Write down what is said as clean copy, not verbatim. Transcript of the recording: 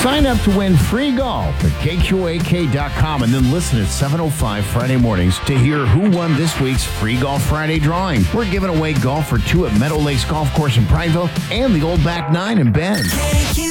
Sign up to win free golf at KQAK.com and then listen at 7:05 Friday mornings to hear who won this week's Free Golf Friday drawing. We're giving away golf for two at Meadow Lakes Golf Course in Prineville and the Old Back Nine in Bend.